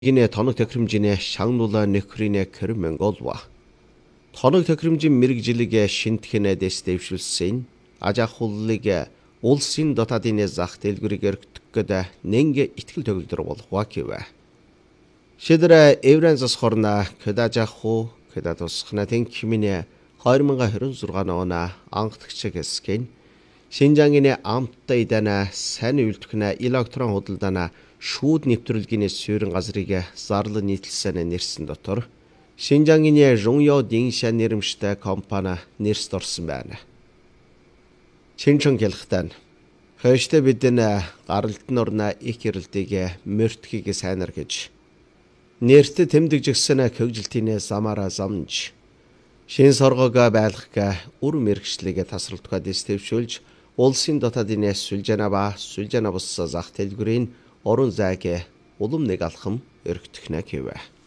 Гинэ тоног тохиромжийн шагнуулаа нөхрийнэ кэрмэнголва. Тоног тохиромжийн мэрэгжилэг шинтгэнэ дэвшүүлсэн ажахууллыг улсын дотаадын зах дэлгүүрийг өргөдөх нэнгэ итгэл төгөлдөр болохоо гэвэ. Шидэрэ Евранзас хорна кэдажаху кэдатусхна тэнхиминэ 2026 оны анхдагчиг эсгэн Шинжаангын амттай дана сайн үйлдвэрнэ электрон худалдаана шүүд нэвтрүүлгийн суурин газрыг зарлан нийтлсэн нэрсэн дотор Шинжаангын Жуньё Диншан нэрмжтэй компани нэрсд орсон байна. Шинжэн гэлхтэн хойштой бидэн гаралтын орна их ирэлтийг мөртгийг сайнар гэж нэрт тэмдэгжсэн хөгжилтийн замаараа замж шин соргог байлгах үр мэрэгчлэгээ тасралтгаа дэвшүүлж улсын дотаадын сүлжээнаа бус зах дэлгүүрийн орон зайг улам нэг алхам өргөдөхнө гэвэ.